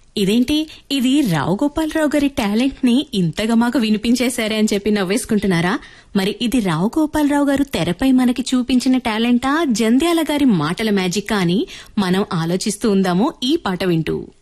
ఇదేంటి, ఇది రావు గోపాలరావు గారి టాలెంట్ ని ఇంతగా మాకు వినిపించేశారే అని చెప్పి నవ్వేసుకుంటున్నారా? మరి ఇది రావు గోపాలరావు గారు తెరపై మనకి చూపించిన టాలెంటా, జంధ్యాల గారి మాటల మ్యాజిక్ అని మనం ఆలోచిస్తూ ఉందాము ఈ పాట వింటూ.